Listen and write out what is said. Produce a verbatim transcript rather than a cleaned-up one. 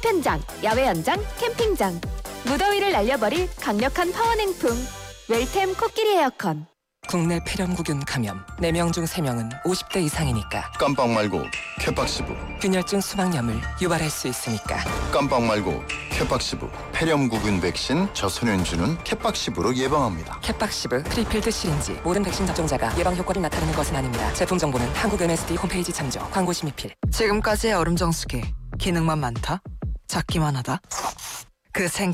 현장, 야외 현장, 캠핑장. 무더위를 날려버릴 강력한 파워냉풍. 웰템 코끼리 에어컨. 국내 폐렴구균 감염 네 명 중 세 명은 오십 대 이상이니까. 깜빡 말고 캐팍시브. 균열증 수막염을 유발할 수 있으니까. 깜빡 말고 캐팍시브. 폐렴구균 백신 저소년주는 캐팍시브로 예방합니다. 캣박시브 프리필드 시린지. 모든 백신 접종자가 예방 효과를 나타내는 것은 아닙니다. 제품 정보는 한국 엠에스디 홈페이지 참조. 광고 심의필. 지금까지의 얼음 정수기 기능만 많다? 작기만 하다? 그 생각